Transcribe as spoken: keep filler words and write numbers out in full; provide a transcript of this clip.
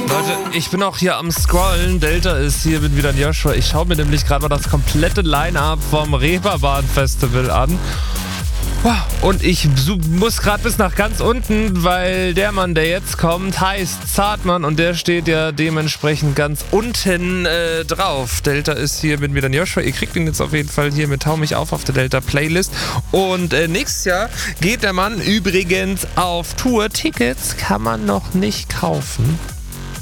Leute, ich bin auch hier am Scrollen. Delta ist hier, bin wieder in Joshua. Ich schaue mir nämlich gerade mal das komplette Line-Up vom Reeperbahn Festival an. Und ich muss gerade bis nach ganz unten, weil der Mann, der jetzt kommt, heißt Zartmann und der steht ja dementsprechend ganz unten äh, drauf. Delta ist hier mit mir dann Joshua. Ihr kriegt ihn jetzt auf jeden Fall hier mit Hau mich auf auf der Delta Playlist. Und äh, nächstes Jahr geht der Mann übrigens auf Tour. Tickets kann man noch nicht kaufen.